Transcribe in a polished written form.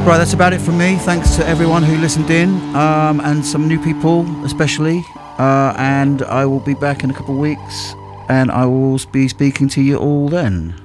Right, that's about it from me. Thanks to everyone who listened in, and some new people especially. And I will be back in a couple of weeks, and I will be speaking to you all then.